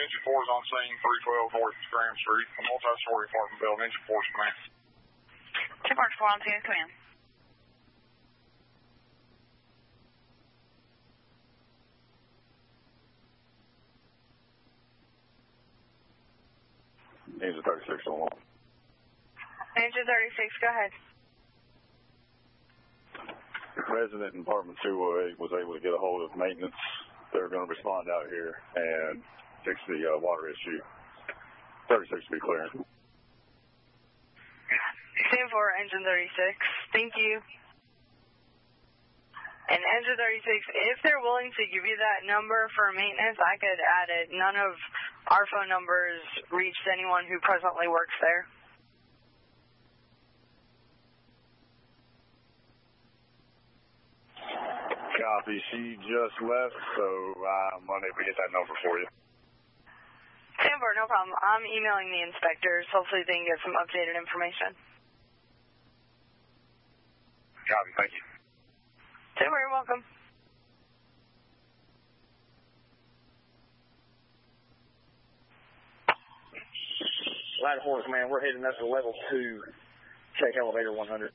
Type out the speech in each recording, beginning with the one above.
Engine 4 is on scene, 312 North Graham Street, a multi-story apartment building. Engine 4 is command. 10 March 4 on scene, command. Engine 36 on 1. Engine 36, go ahead. Resident in apartment 208 was able to get a hold of maintenance. They're going to respond out here and fix the water issue. 36 to be clear. Stand for Engine 36. Thank you. And Engine 36, if they're willing to give you that number for maintenance, I could add it. None of our phone numbers reached anyone who presently works there. Copy. She just left, so I'm unable to get that number for you. Stanford, no problem. I'm emailing the inspectors. Hopefully they can get some updated information. Copy. Thank you. Stanford, you're welcome. Light Horse, man, we're heading up to level 2. Check elevator 100.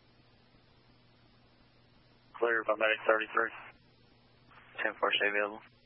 Clear by medic 33. 10-4, stay available.